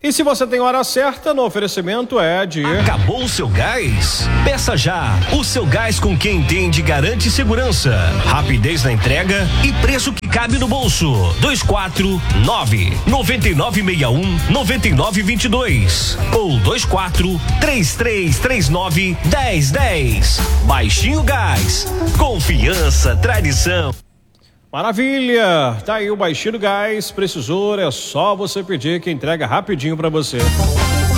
E se você tem hora certa, no oferecimento é de... Acabou o seu gás? Peça já. O seu gás com quem entende garante segurança, rapidez na entrega e preço que cabe no bolso. 249-9961-9922 ou 24-3339-1010. Baixinho Gás. Confiança, tradição. Maravilha! Tá aí o Baixinho Gás. Precisou, é só você pedir que entrega rapidinho pra você.